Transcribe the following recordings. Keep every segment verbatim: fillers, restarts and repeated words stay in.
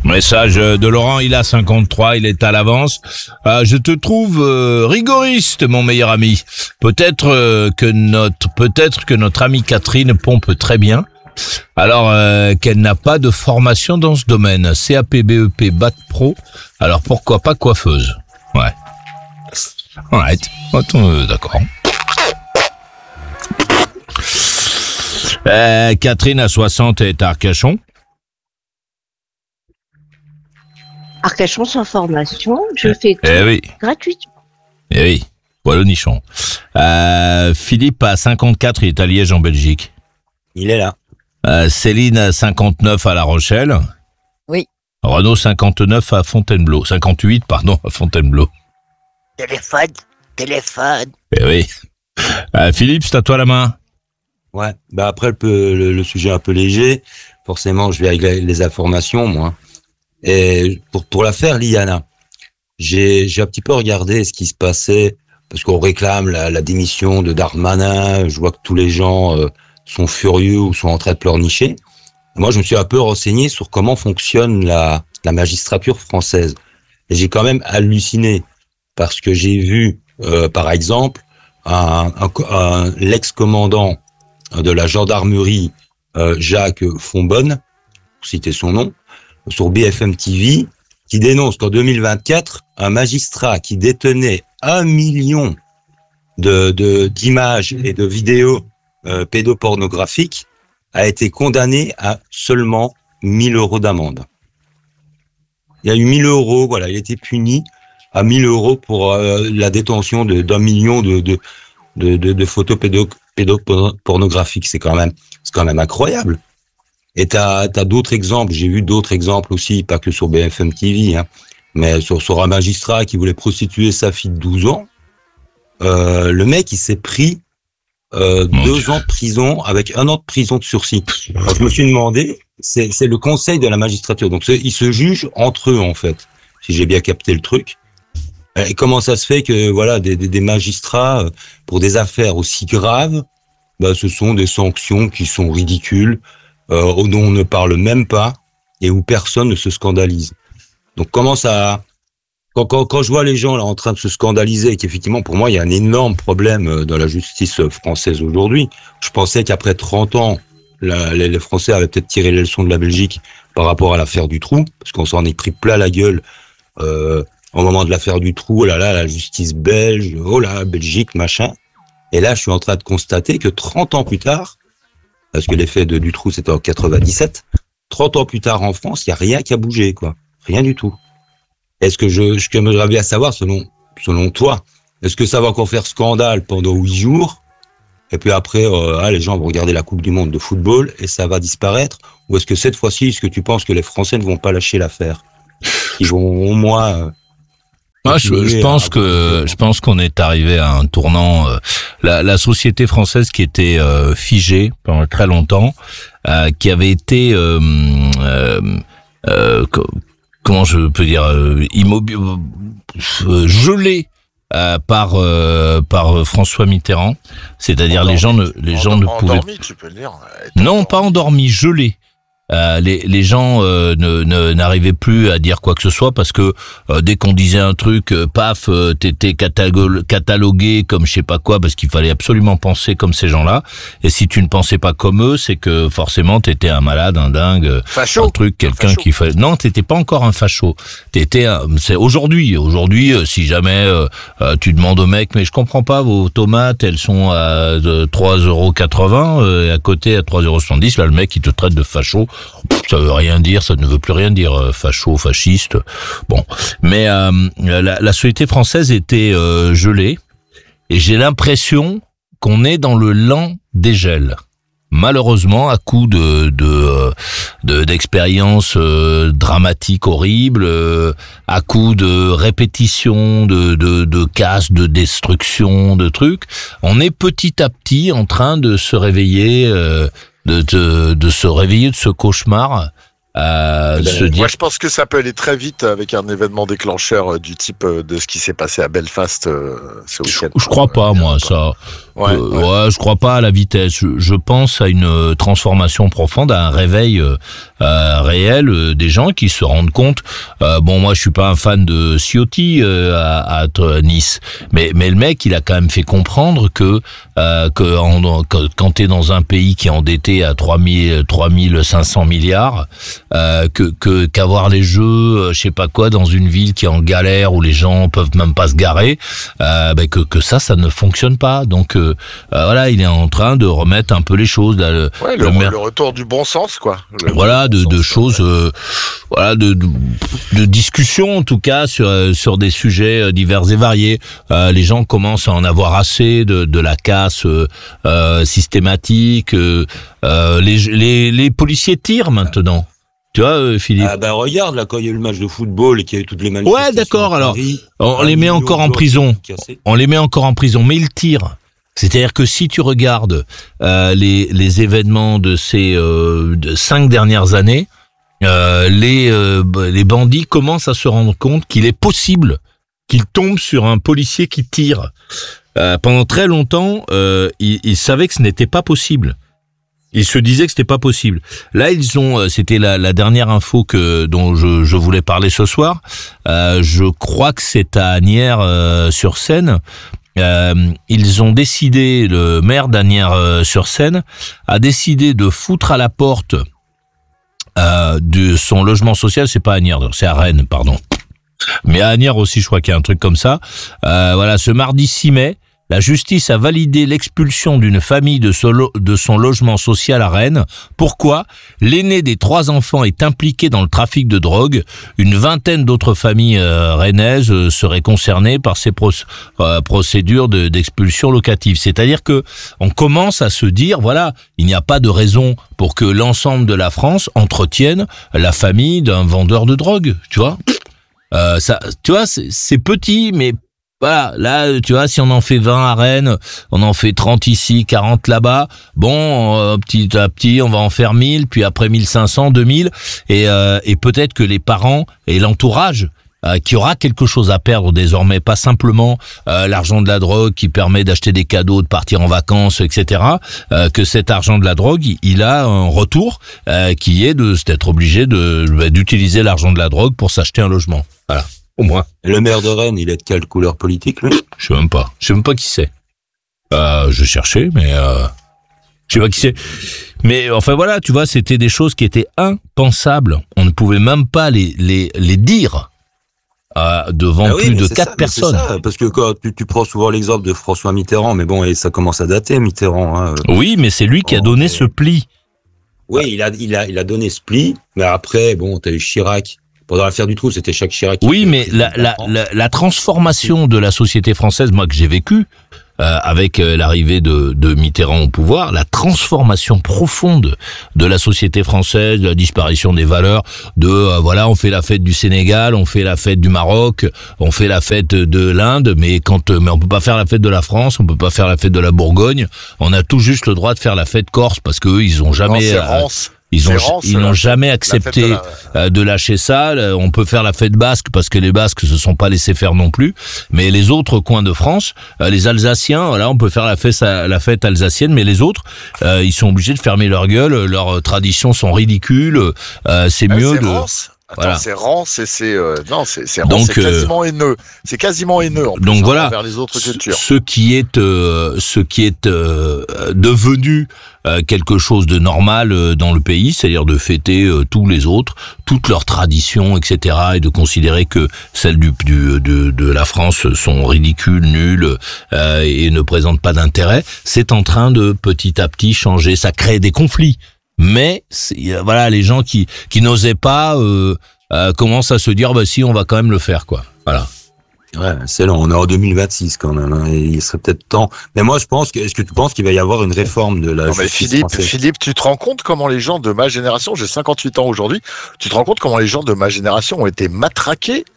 Message de Laurent, il a cinquante-trois, il est à l'avance. Euh, je te trouve euh, rigoriste, mon meilleur ami. Peut-être euh, que notre peut-être que notre amie Catherine pompe très bien. Alors euh, qu'elle n'a pas de formation dans ce domaine. C A P, B E P, Bac Pro. Alors pourquoi pas coiffeuse? Ouais. Alright. Attends, euh, d'accord. Euh, Catherine à soixante est à Arcachon. Arcachon sans formation, je fais tout eh oui. gratuitement. Eh oui, voilà le nichon. Euh, Philippe à cinquante-quatre, il est à Liège en Belgique. Il est là. Euh, Céline à cinquante-neuf à La Rochelle. Oui. Renaud cinquante-neuf à Fontainebleau. cinquante-huit, pardon, à Fontainebleau. Téléphone, téléphone. Eh oui. Euh, Philippe, c'est à toi la main. Ouais. Bah après le, le, le sujet un peu léger, forcément je vais avec les, les informations moi. Et pour pour l'affaire Liana, j'ai j'ai un petit peu regardé ce qui se passait parce qu'on réclame la, la démission de Darmanin. Je vois que tous les gens euh, sont furieux ou sont en train de pleurnicher. Moi, je me suis un peu renseigné sur comment fonctionne la la magistrature française. Et j'ai quand même halluciné parce que j'ai vu, euh, par exemple, un, un, un l'ex-commandant de la gendarmerie euh, Jacques Fonbonne, pour citer son nom, sur B F M T V, qui dénonce qu'en deux mille vingt-quatre, un magistrat qui détenait un million de, de d'images et de vidéos euh, pédopornographiques a été condamné à seulement mille euros d'amende. Il y a eu mille euros, voilà, il a été puni à mille euros pour euh, la détention de, d'un million de, de, de, de, de photos pédo, pédopornographiques. C'est quand même, c'est quand même incroyable. Et t'as, t'as d'autres exemples. J'ai vu d'autres exemples aussi, pas que sur B F M T V, hein, mais sur, sur un magistrat qui voulait prostituer sa fille de douze ans. Euh, le mec, il s'est pris euh, deux Dieu. ans de prison avec un an de prison de sursis. Alors, je me suis demandé, c'est, c'est le conseil de la magistrature. Donc, ils se jugent entre eux, en fait, si j'ai bien capté le truc. Et comment ça se fait que, voilà, des, des, des magistrats, pour des affaires aussi graves, bah, ce sont des sanctions qui sont ridicules, Euh, dont on ne parle même pas et où personne ne se scandalise. Donc comment ça, quand, quand, quand je vois les gens là en train de se scandaliser et qu'effectivement pour moi il y a un énorme problème dans la justice française aujourd'hui, je pensais qu'après trente ans, la, les, les Français avaient peut-être tiré les leçons de la Belgique par rapport à l'affaire du trou, parce qu'on s'en est pris plein la gueule euh, au moment de l'affaire du trou, oh là là, la justice belge, oh là, Belgique, machin. Et là je suis en train de constater que trente ans plus tard, parce que l'effet de Dutroux, c'était en quatre-vingt-dix-sept. trente ans plus tard, en France, il n'y a rien qui a bougé, quoi. Rien du tout. Est-ce que je, je j'aimerais bien savoir, selon, selon toi, est-ce que ça va encore faire scandale pendant huit jours, et puis après, euh, ah, les gens vont regarder la Coupe du Monde de football, et ça va disparaître? Ou est-ce que cette fois-ci, est-ce que tu penses que les Français ne vont pas lâcher l'affaire? Ils vont au moins... Euh, Moi, je, je pense que je pense qu'on est arrivé à un tournant. Euh, la, la société française qui était euh, figée pendant très longtemps, euh, qui avait été euh, euh, euh, comment je peux dire euh, immobile, euh, gelée euh, par euh, par François Mitterrand. C'est-à-dire endormi, les gens ne les gens ne pouvaient endormi, tu peux le dire. Non, pas endormi, gelée. Euh, les, les gens euh, ne, ne n'arrivaient plus à dire quoi que ce soit parce que euh, dès qu'on disait un truc, euh, paf, euh, t'étais catalogué, catalogué comme je sais pas quoi parce qu'il fallait absolument penser comme ces gens-là. Et si tu ne pensais pas comme eux, c'est que forcément t'étais un malade, un dingue, facho. un truc, quelqu'un qui fait. Non, t'étais pas encore un facho. T'étais. Un... C'est aujourd'hui. Aujourd'hui, euh, si jamais euh, euh, tu demandes au mec, mais je comprends pas, vos tomates, elles sont à trois euros quatre-vingts euh, et à côté à trois euros soixante-dix. Là, le mec il te traite de facho. Ça veut rien dire, ça ne veut plus rien dire, facho, fasciste. Bon, mais euh, la, la société française était euh, gelée, et j'ai l'impression qu'on est dans le lent dégel. Malheureusement, à coup de de, de d'expériences euh, dramatiques horribles, euh, à coup de répétitions, de de de casse, de destruction, de trucs, on est petit à petit en train de se réveiller. Euh, de, de de se réveiller de ce cauchemar, euh, de se dire... Moi, je pense que ça peut aller très vite avec un événement déclencheur euh, du type euh, de ce qui s'est passé à Belfast euh, ce week-end. Je, je crois pas, moi, ça. Ouais, Euh, ouais. ouais, je crois pas à la vitesse. Je, je pense à une euh, transformation profonde, à un réveil euh, euh, réel euh, des gens qui se rendent compte. Euh, bon, moi, je suis pas un fan de Ciotti euh, à, à t- Nice, mais mais le mec, il a quand même fait comprendre que euh, que, en, que quand t'es dans un pays qui est endetté à trois mille cinq cents milliards, euh, que que qu'avoir les jeux, euh, je sais pas quoi, dans une ville qui est en galère où les gens peuvent même pas se garer, euh, ben que que ça, ça ne fonctionne pas. Donc euh, euh, voilà, il est en train de remettre un peu les choses. Là, le, Ouais, le, le maire- le retour du bon sens, quoi. Le- voilà, le de, bon de sens, choses, ouais. euh, voilà, de, de, de discussions en tout cas sur euh, sur des sujets euh, divers et variés. Euh, les gens commencent à en avoir assez de de la casse euh, euh, systématique. Euh, euh, les les les policiers tirent maintenant. Tu vois, euh, Philippe. Ah bah regarde, là, quand il y a eu le match de football et qu'il y a eu toutes les manifestations. Ouais, d'accord, à alors, Paris, on un les met million encore de en blocs prison. cassés. On les met encore en prison, mais ils tirent. C'est-à-dire que si tu regardes euh, les, les événements de ces euh, de cinq dernières années, euh, les, euh, les bandits commencent à se rendre compte qu'il est possible qu'ils tombent sur un policier qui tire. Euh, pendant très longtemps, euh, ils, ils savaient que ce n'était pas possible. Ils se disaient que c'était pas possible. Là, ils ont, euh, c'était la, la dernière info que dont je, je voulais parler ce soir. Euh, je crois que c'est à Asnières-sur-Seine. Euh, ils ont décidé, le maire d'Asnières-sur-Seine a décidé de foutre à la porte euh, de son logement social. C'est pas à Asnières, c'est à Rennes, pardon. Mais à Asnières aussi, je crois qu'il y a un truc comme ça. Euh, voilà, ce mardi six mai. La justice a validé l'expulsion d'une famille de, solo, de son logement social à Rennes. Pourquoi ? L'aîné des trois enfants est impliqué dans le trafic de drogue. Une vingtaine d'autres familles euh, rennaises euh, seraient concernées par ces pro, euh, procédures de, d'expulsion locative. C'est-à-dire que on commence à se dire, voilà, il n'y a pas de raison pour que l'ensemble de la France entretienne la famille d'un vendeur de drogue. Tu vois ? Euh, ça, tu vois, c'est, c'est petit, mais voilà, là, tu vois, si on en fait vingt à Rennes, on en fait trente ici, quarante là-bas, bon, euh, petit à petit, on va en faire mille, puis après mille cinq cents, deux mille, et, euh, et peut-être que les parents et l'entourage, euh, qui aura quelque chose à perdre désormais, pas simplement euh, l'argent de la drogue qui permet d'acheter des cadeaux, de partir en vacances, et cetera, euh, que cet argent de la drogue, il, il a un retour euh, qui est de d'être obligé de d'utiliser l'argent de la drogue pour s'acheter un logement. Voilà. Au moins. Le maire de Rennes, il est de quelle couleur politique, lui ? Je sais même pas. Je sais même pas qui c'est. Euh, je cherchais, mais euh, je sais pas qui c'est. Mais enfin voilà, tu vois, c'était des choses qui étaient impensables. On ne pouvait même pas les les les dire euh, devant Ah oui, plus mais de c'est quatre ça, mais c'est personnes. ça, parce que quand tu, tu prends souvent l'exemple de François Mitterrand, mais bon, et ça commence à dater, Mitterrand. Hein. Oui, mais c'est lui qui a Oh, donné mais- ce pli. Oui, il a, il a, il a donné ce pli, mais après, bon, t'as eu Chirac. Pendant l'affaire du trou, c'était Jacques Chirac. qui Oui, était mais président la, de la la, France. la, la transformation de la société française, moi que j'ai vécu, euh, avec euh, l'arrivée de, de Mitterrand au pouvoir, la transformation profonde de la société française, de la disparition des valeurs, de euh, voilà, on fait la fête du Sénégal, on fait la fête du Maroc, on fait la fête de l'Inde, mais quand euh, mais on peut pas faire la fête de la France, on peut pas faire la fête de la Bourgogne, on a tout juste le droit de faire la fête corse parce que eux, ils ont Non, jamais c'est euh, Rance. ils ont C'est Rance, ils la n'ont fête- jamais la fête accepté de la- euh, de lâcher ça. Euh, On peut faire la fête basque parce que les Basques se sont pas laissés faire non plus. Mais les autres coins de France, euh, les Alsaciens, voilà, on peut faire la fête, la fête alsacienne, mais les autres, euh, ils sont obligés de fermer leur gueule. Leurs traditions sont ridicules. Euh, c'est Ah, mieux c'est de. Rance. Attends, Voilà. c'est Rance et c'est euh, non, c'est c'est Rance, Donc, c'est quasiment haineux. C'est quasiment haineux en plus, donc hein, voilà. envers les autres Ce, cultures. ce qui est, euh, ce qui est euh, devenu euh, quelque chose de normal euh, dans le pays, c'est-à-dire de fêter euh, tous les autres, toutes leurs traditions, et cetera, et de considérer que celles du, du de, de la France sont ridicules, nulles euh, et ne présentent pas d'intérêt. C'est en train de petit à petit changer. Ça crée des conflits, mais c'est, euh, voilà, les gens qui qui n'osaient pas euh, euh, commencent à se dire bah si, on va quand même le faire, quoi. Voilà. Ouais, c'est long. On est en deux mille vingt-six quand même. Hein, et il serait peut-être temps. Mais moi, je pense que. Est-ce que tu penses qu'il va y avoir une réforme de la Non mais justice Philippe, française ? Philippe, tu te rends compte comment les gens de ma génération, j'ai cinquante-huit ans aujourd'hui, tu te rends compte comment les gens de ma génération ont été matraqués.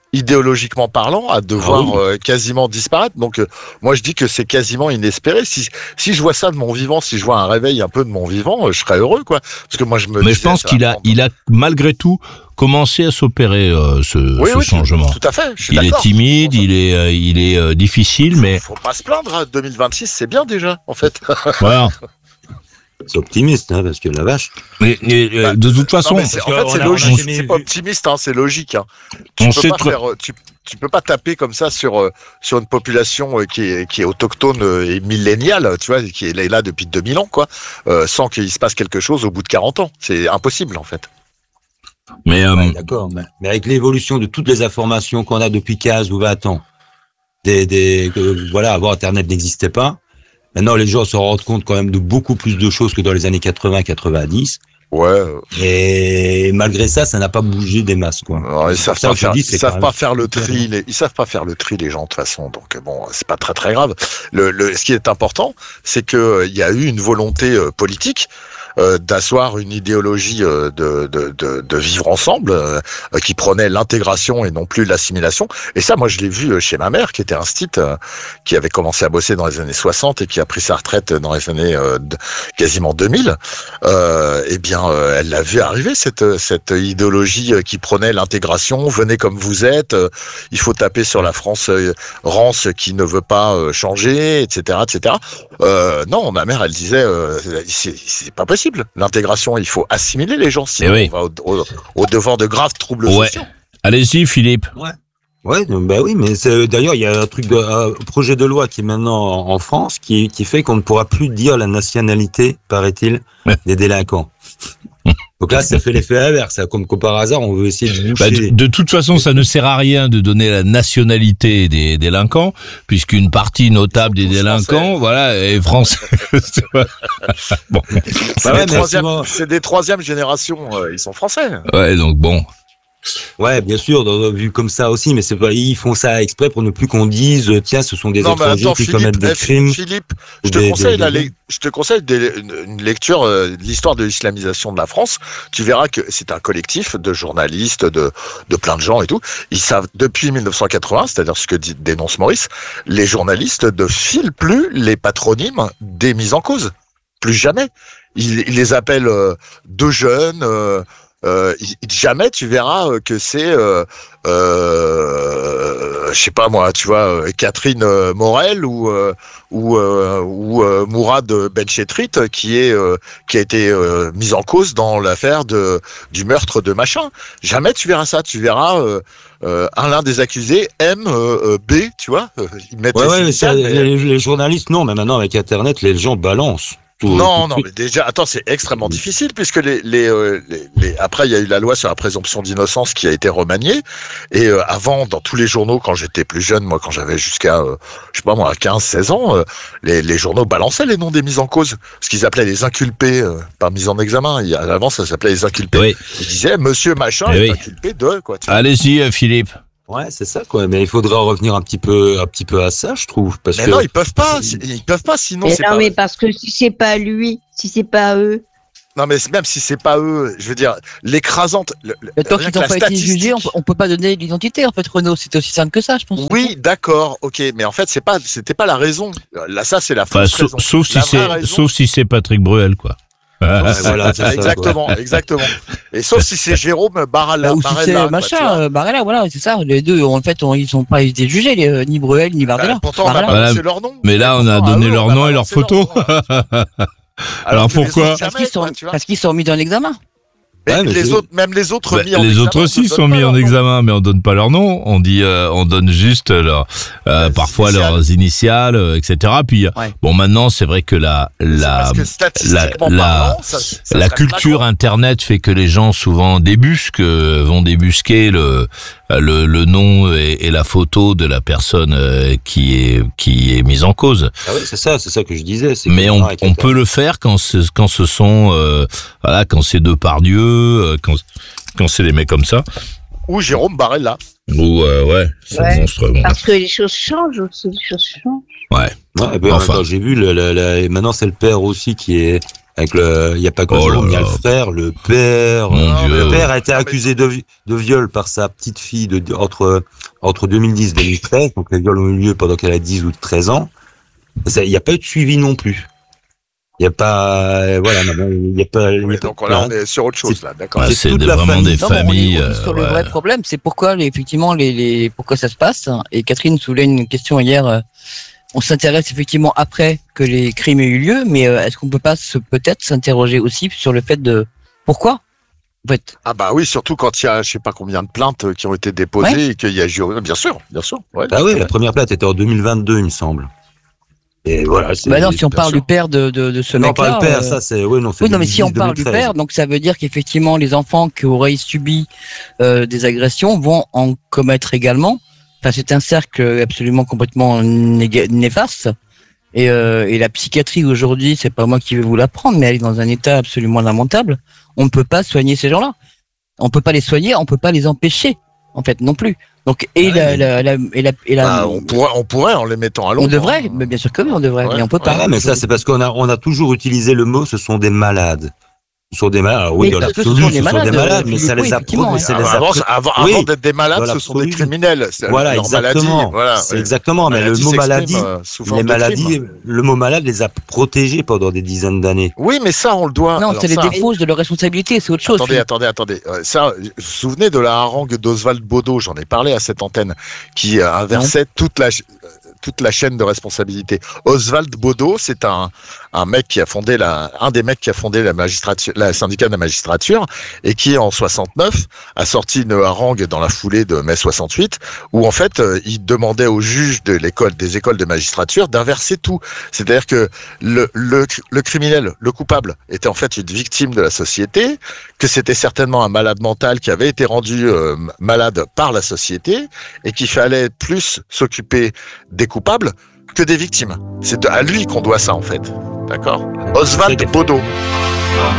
idéologiquement parlant, à devoir Ah oui. euh, quasiment disparaître. Donc, euh, moi, je dis que c'est quasiment inespéré. Si, si je vois ça de mon vivant, si je vois un réveil un peu de mon vivant, euh, je serais heureux, quoi. Parce que moi, je me Mais je disais, pense ça qu'il va a, prendre- il a malgré tout commencé à s'opérer euh, ce, Oui, ce oui, changement. Tout à fait. Je suis Il est d'accord. timide, il est, euh, il est euh, difficile, mais Faut pas se plaindre. hein. deux mille vingt-six, c'est bien déjà, en fait. voilà. C'est optimiste, hein, parce que la vache. Mais, mais, euh, Bah, de toute façon, Non, mais c'est- en parce fait, qu'on c'est a- on a logique. jamais C'est vu. pas optimiste, hein, c'est logique. Hein. Tu On peux sait pas très- faire, euh, tu, tu peux pas taper comme ça sur euh, sur une population euh, qui est qui est autochtone euh, et milléniale, tu vois, qui est là depuis deux mille ans, quoi, euh, sans qu'il se passe quelque chose au bout de quarante ans. C'est impossible, en fait. mais euh, Ouais, d'accord, mais, mais avec l'évolution de toutes les informations qu'on a depuis quinze ou vingt ans, des, des, que, voilà, avant Internet n'existait pas. Maintenant, les gens se rendent compte quand même de beaucoup plus de choses que dans les années quatre-vingts quatre-vingt-dix. Ouais. euh, Et malgré ça, ça n'a pas bougé des masses, quoi. non, ils C'est savent pour ça pas que je faire, dis, ils c'est savent quand pas même faire le hyper tri. bien. Les, ils savent pas faire le tri, les gens, de toute façon. Donc bon, c'est pas très très grave. Le, le, ce qui est important, c'est que euh, il y a eu une volonté euh, politique. Euh, d'asseoir une idéologie euh, de, de, de, de vivre ensemble euh, euh, qui prenait l'intégration et non plus l'assimilation. Et ça, moi, je l'ai vu euh, chez ma mère, qui était instite, euh, qui avait commencé à bosser dans les années soixante et qui a pris sa retraite dans les années euh, de- quasiment deux mille. Euh, eh bien, euh, elle l'a vu arriver, cette, cette idéologie euh, qui prenait l'intégration. Venez comme vous êtes, euh, il faut taper sur la France euh, rance qui ne veut pas euh, changer, et cetera, et cetera. Euh, non, ma mère, elle disait, euh, c'est, c'est pas possible. L'intégration, il faut assimiler les gens, sinon Eh oui. on va au, au, au devant de graves troubles Ouais. sociaux. allez-y, Philippe. Ouais, donc, bah oui, mais c'est, d'ailleurs, il y a un truc de, un projet de loi qui est maintenant en, en France qui, qui fait qu'on ne pourra plus dire la nationalité, paraît-il, des délinquants. Donc là, ça fait l'effet inverse. Comme, comme par hasard, on veut essayer de Bah, boucher. de, de toute façon, ça ne sert à rien de donner la nationalité des délinquants, puisqu'une partie notable des tous délinquants, français. voilà, est français. bon, C'est Bah ouais, des, mais troisième, souvent- c'est des troisième génération, euh, ils sont français. ouais, donc bon. Ouais, bien sûr, dans- vu comme ça aussi, mais c'est pas, ils font ça exprès pour ne plus qu'on dise, euh, tiens, ce sont des non, mais étrangers attends, qui Philippe, commettent des eh, crimes. Philippe, je te des- conseille, des- la, des- lec- je te conseille des- une, une lecture euh, de l'histoire de l'islamisation de la France. Tu verras que c'est un collectif de journalistes, de, de plein de gens et tout. Ils savent, depuis mille neuf cent quatre-vingts, c'est-à-dire ce que dit, dénonce Maurice, les journalistes ne filent plus les patronymes des mises en cause. Plus jamais. Ils, ils les appellent euh, de jeunes. Euh, euh, ils- jamais tu verras euh, que c'est, euh, euh, je sais pas moi, tu vois, euh, Catherine euh, Morel ou euh, ou euh, ou euh, Mourad Benchetrit qui est euh, qui a été euh, mise en cause dans l'affaire de du meurtre de machin. Jamais tu verras ça. Tu verras euh, euh, un l'un des accusés M euh, euh, B, tu vois. euh, Ils mettent Ouais, les ouais, mais ça, initiales, mais- les, les journalistes, non, mais maintenant, avec Internet, les gens balancent. Tout, Non, tout non, de mais déjà, attends, c'est extrêmement difficile puisque les, les, euh, les, les- après il y a eu la loi sur la présomption d'innocence qui a été remaniée et euh, avant dans tous les journaux quand j'étais plus jeune, moi quand j'avais jusqu'à euh, je sais pas moi quinze seize ans, euh, les, les journaux balançaient les noms des mises en cause, ce qu'ils appelaient les inculpés euh, par mise en examen. Il y a, avant ça s'appelait les inculpés. Oui. Ils disaient Monsieur machin Eh est oui. inculpé de quoi. tu vois. Allez-y, euh, Philippe. Ouais, c'est ça, quoi. Mais il faudra revenir un petit peu, un petit peu à ça, je trouve, parce Mais que. non, ils peuvent pas, c'est- ils peuvent pas sinon Mais c'est non, pas. mais parce que si c'est pas lui, si c'est pas eux, Non mais c'est- même si c'est pas eux, je veux dire l'écrasante. le- le- Mais tant rien qu'ils que n'ont la pas été statistique- jugés, on, peut- on peut pas donner l'identité en fait, Renaud. C'est aussi simple que ça, je pense. Oui, d'accord, ok, mais en fait, c'est pas, c'était pas la raison. Là, ça, c'est la Enfin, fausse sauf, raison. sauf si La c'est, vraie raison- sauf si c'est Patrick Bruel, quoi. Ah, Ouais, voilà, c'est ça, exactement, exactement. Et sauf si c'est Jérôme Baralla, Bah, ou si Barella, c'est quoi, tu machin, vois. euh, Barella, voilà, c'est ça. Les deux, en fait, on- ils sont pas été jugés, les, euh, ni Bruel ni Bah, Barella. pourtant, on a Barella. pas Voilà. lancé leur nom. Mais là, on a pourtant, à donné eux, leur on a nom pas et leur lancé photo. nom. Alors que les pourquoi autres, Parce jamais, qu'ils sont, quoi, tu vois. parce qu'ils sont mis dans l'examen. Mais Ouais, mais les c'est- autres, même les autres Bah, mis en les examen, autres ne aussi donnent sont pas mis leur en nom. examen, mais on donne pas leur nom. On dit, euh, on donne juste leur, euh, Les parfois initiales. leurs initiales, euh, et cetera. Puis Ouais. bon, maintenant, c'est vrai que la C'est la parce que statistiquement la- parlant, ça- ça la serait culture flagrant. internet fait que les gens souvent débusquent, euh, vont débusquer le le, le nom et, et la photo de la personne euh, qui est qui est mise en cause. Ah ouais, c'est ça, c'est ça que je disais. c'est que Mais on, maintenant, avec on Internet- peut le faire quand ce, quand ce sont euh, voilà quand c'est Depardieu, euh, quand quand c'est des mecs comme ça. Ou Jérôme Barella. Ou euh, ouais, c'est Ouais. monstre. Bon. parce que les choses changent aussi, les choses changent. Ouais. Ouais, ben, Enfin. attends, j'ai vu, le, le- le- maintenant c'est le père aussi qui est Avec le, il n'y a pas que Oh Jérôme, il y a là le là. frère, le père. Mon Euh, Dieu. Le père a été Non, mais- accusé de, vi- de viol par sa petite fille de, de- entre, entre deux mille dix et deux mille treize. Donc, les viols ont eu lieu pendant qu'elle a dix ou treize ans. Ça, il n'y a pas eu de suivi non plus. Il n'y a pas, euh, voilà, maintenant, il n'y a pas, il y a Oui, pas donc de là, on plainte. est sur autre chose, là, d'accord. Ouais, c'est c'est toute des- la vraiment famille. des Non, mais on est- familles. on est sur le euh, vrai ouais. problème, c'est pourquoi les, effectivement les, les pourquoi ça se passe. Et Catherine soulevait une question hier. euh, On s'intéresse effectivement après que les crimes aient eu lieu, mais euh, est-ce qu'on peut pas se peut-être s'interroger aussi sur le fait de pourquoi en fait. Ah bah oui, surtout quand il y a, je sais pas combien de plaintes qui ont été déposées et qu'il y a jury. Bien sûr, bien sûr. Ouais, Ah oui, la première plainte était en deux mille vingt-deux, il me semble. Et voilà, c'est. Bah non, si on bien parle sûr. du père de de, de ce non, mec-là. pas le père, euh, ça, c'est, oui, non, c'est Oui, non, mais si on parle du deux mille dix, deux mille treize. père, donc ça veut dire qu'effectivement les enfants qui auraient subi euh, des agressions vont en commettre également. Enfin, c'est un cercle absolument complètement néga- néfaste. Et, euh, et la psychiatrie aujourd'hui, c'est pas moi qui vais vous l'apprendre, mais elle est dans un état absolument lamentable. On ne peut pas soigner ces gens-là. On peut pas les soigner, on peut pas les empêcher, en fait, non plus. Donc, et Ouais, la, mais- la, la, et la, et la- Bah, on pourrait, on pourrait en les mettant à l'ombre. on devrait, hein. mais bien sûr que oui, on devrait, Ouais. mais on peut pas. Ouais, mais ça, c'est parce qu'on a, on a toujours utilisé le mot, ce sont des malades. Ce sont des malades. Alors, oui, Mais dans parce que ce l'absolu, sont ce des sont des malades, malades, mais Philippe, ça oui, les a effectivement, pro- hein. ça Ah, les bah, a avant, pro- avant, Oui. avant d'être des malades, Dans ce sont des l'absolu. criminels. C'est Voilà, leur maladie. exactement. Voilà, C'est oui. exactement. Mais le Maladie mot s'exprime, maladie, euh, sous forme les de maladies, crime. le mot malade les a protégés pendant des dizaines d'années. Oui, mais ça, on le doit. Non, alors c'est les ça- défauts de leur responsabilité, c'est autre chose. Attendez, Philippe. attendez, attendez. Euh, Ça, vous vous souvenez de la harangue d'Oswald Bodo, j'en ai parlé à cette antenne, qui euh, inversait toute la, ch- euh, toute la chaîne de responsabilité. Oswald Bodo, c'est un, un mec qui a fondé la, un des mecs qui a fondé la magistrature, la syndicat de la magistrature, et qui, en soixante-neuf, a sorti une harangue dans la foulée de mai soixante-huit, où, en fait, euh, il demandait aux juges de l'école, des écoles de magistrature d'inverser tout. C'est-à-dire que le, le, le criminel, le coupable, était en fait une victime de la société, que c'était certainement un malade mental qui avait été rendu euh, malade par la société et qu'il fallait plus s'occuper des coupables que des victimes. C'est à lui qu'on doit ça en fait. D'accord ? Oswald Bodo.